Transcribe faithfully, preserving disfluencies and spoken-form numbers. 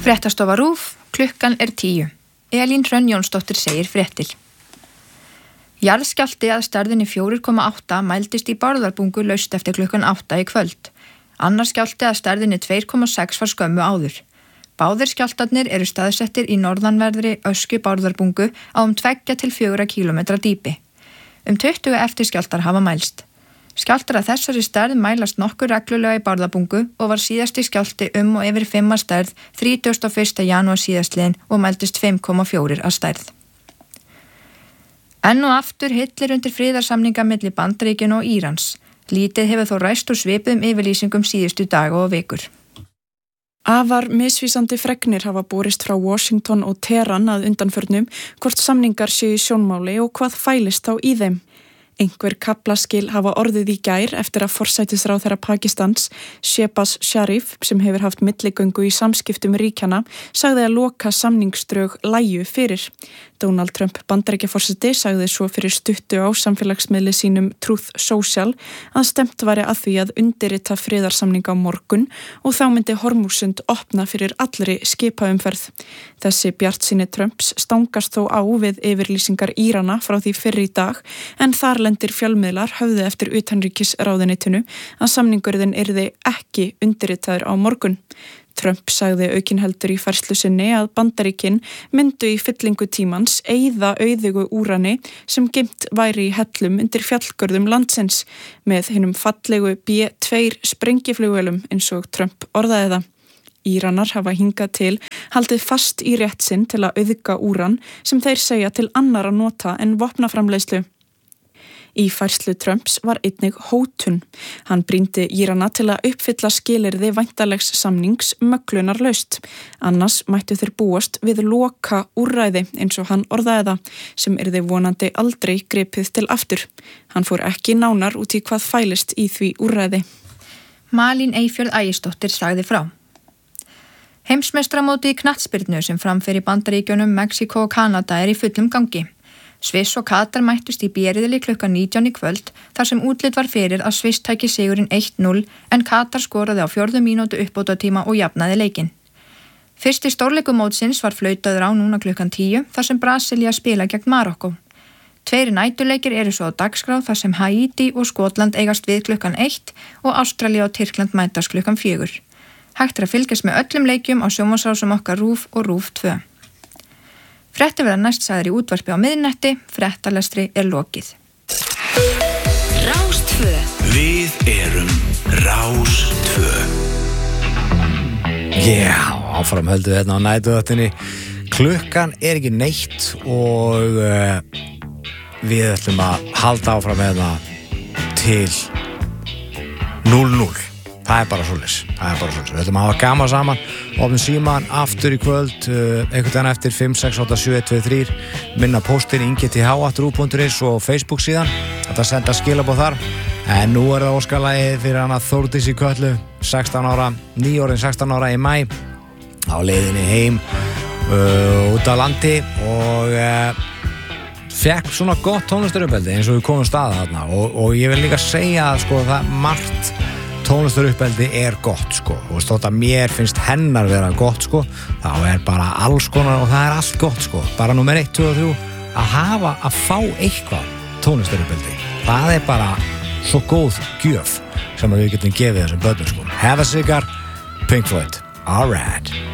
Fréttastofa RÚV, klukkan er tíu. Elín Hrönn Jónsdóttir segir fréttir. Jarðskjálfti að stærðinni fjögur komma átta mældist í Bárðarbungu laust eftir klukkan átta í kvöld. Annar skjálfti að stærðinni tvö komma sex var skömmu áður. Báðir skjálftarnir eru staðsettir í norðanverðri Öskju Bárðarbungu á um tveggja til fjögurra kílómetra dýpi. Um tuttugu eftirskjálftar hafa mælst. Skjálftar að þessari stærð mælast nokkur reglulega í Bárðarbungu og var síðasti skjálfti um og yfir fimm að stærð þrítugasta og fyrsta janúar síðastliðinn og mældist fimm komma fjögur að stærð. Enn og aftur hillir undir friðarsamninga milli Bandaríkjanna og Írans. Lítið hefur þó ræst úr svipuðum yfirlýsingum síðustu daga og vikur. Afar misvísandi fregnir hafa borist frá Washington og Teheran að undanförnum hvort samningar séu í sjónmáli og hvað fælist þá í þeim. Einhver kaflaskil hafa orðið í gær eftir að forsætisráðherra Pakistans, Shehbaz Sharif, sem hefur haft milligöngu í samskiptum ríkjana, sagði að loka samningsdrög lægju fyrir. Donald Trump Bandaríkjaforseti sagði svo fyrir stuttu á samfélagsmiðli sínum Truth Social að stemt væri að því að undirrita friðarsamninga á morgun og þá myndi Hormúsund opna fyrir allri skipaumferð. Þessi bjartsýni Trumps stangast þó á við yfirlýsingar Írana frá því fyrr í dag en þar lendir fjölmiðlar höfðu eftir utanríkisráðuneytinu að samningurinn yrði ekki undirritaður á morgun. Trump sagði aukinheldur í færslu sinni að Bandaríkin myndu í fyllingu tímans eyða auðugu úrani sem geymt væri í hellum undir fjallgörðum landsins með hinum fallegu B tvö sprengiflugvélum eins og Trump orðaði það. Íranar hafa hingað til haldið fast í rétt sinn til að auðga úran sem þeir segja til annarra nota en vopnaframleiðslu. Í færslu Trumps var einnig hótun. Hann brýndi Írana til að uppfylla skilyrði væntanlegs samnings möglunarlaust. Annars mættu þeir búast við loka úrræði eins og hann orðaði það sem yrði vonandi aldrei gripið til aftur. Hann fór ekki nánar út í hvað fælist í því úrræði. Malín Eyfjörð Ægisdóttir sagði frá. Heimsmeistaramótið í knattspyrnu sem framfer í Bandaríkjunum, Mexíkó og Kanada er í fullum gangi. Sviss og Katar mættust í B-riðli klukkan nítján í kvöld þar sem útlit var fyrir að Sviss tæki sigurinn eitt núll en Katar skoraði á fjórðu mínútu uppbótartíma og jafnaði leikinn. Fyrsti stórleikur mótsins var flautaður á núna klukkan tíu þar sem Brasilía spila gegn Marokkó. Tveir næturleikir eru svo á dagskrá þar sem Haítí og Skotland eigast við klukkan eitt og Ástralía og Tyrkland mætast klukkan fjögur. Hægt er að fylgjast með öllum leikjum á sjónvarpsrásum okkar RÚV og RÚV tvö. Fréttir verða næst sagðar í útvarpi á miðnætti, fréttalestri er lokið. Rás tvö. Við erum Rás tvö. Já, áfram höldum við hérna á nætuðöttinni. Klukkan er ekki neitt og uh, við ætlum að halda áfram hérna til núll núll. Það er bara svoleiðis, það er bara svoleiðis. Við ætlum að hafa gaman saman, opnum síman aftur í kvöld, uh, einhvern veginn eftir fimm sex átta sjö eitt tvö þrjú, minna póstin ingi t h at rúv punktur is og Facebook síðan, þetta senda skilabóð þar. En nú er það óskalagið fyrir hana Þórdísi Köllu, sextán ára, nýorðin sextán ára í maí, á leiðinni heim uh, út á landi og uh, fekk svona gott tónlistaruppeldi eins og við komum staða þarna og, og ég vil líka segja að sko það margt tónlistaruppeldi er gott sko og stótt að mér finnst hennar vera gott sko þá er bara alls konar og það er allt gott sko bara númer eitt, tvö og þrjú að hafa að fá eitthvað tónlistaruppeldi það er bara svo góð gjöf sem við getum gefið þessum börnum sko. Have a cigar, Pink Floyd, alright.